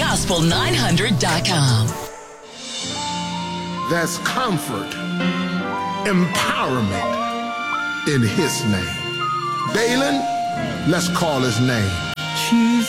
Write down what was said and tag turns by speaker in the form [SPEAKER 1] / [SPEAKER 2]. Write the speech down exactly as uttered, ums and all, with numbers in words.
[SPEAKER 1] gospel nine hundred dot com.
[SPEAKER 2] There's comfort, empowerment in his name. Balin, let's call his name.